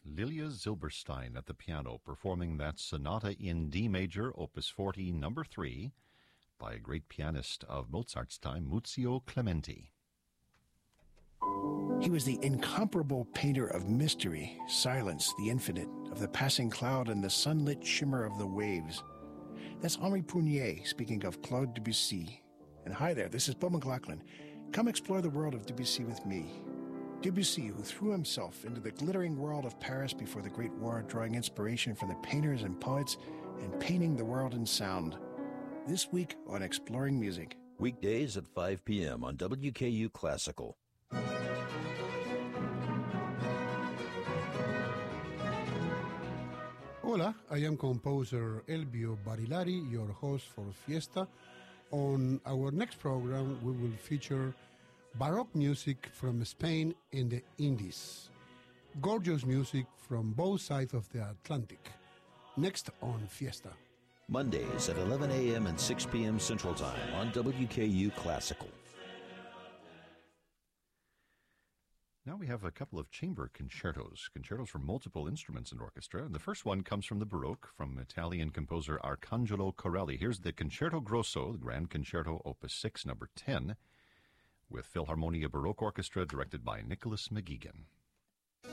Lilia Zilberstein at the piano, performing that Sonata in D major, Opus 40, number 3, by a great pianist of Mozart's time, Muzio Clementi. He was the incomparable painter of mystery, silence, the infinite, of the passing cloud and the sunlit shimmer of the waves. That's Henri Prunier speaking of Claude Debussy. And hi there, this is Bill McLaughlin. Come explore the world of Debussy with me. Debussy, who threw himself into the glittering world of Paris before the Great War, drawing inspiration from the painters and poets and painting the world in sound. This week on Exploring Music. Weekdays at 5 p.m. on WKU Classical. Hola, I am composer Elvio Barilari, your host for Fiesta. On our next program, we will feature Baroque music from Spain and the Indies. Gorgeous music from both sides of the Atlantic. Next on Fiesta. Mondays at 11 a.m. and 6 p.m. Central Time on WKU Classical. Now we have a couple of chamber concertos for multiple instruments and orchestra. And the first one comes from the Baroque, from Italian composer Arcangelo Corelli. Here's the Concerto Grosso, the Grand Concerto, Opus 6, number 10, with Philharmonia Baroque Orchestra, directed by Nicholas McGeegan.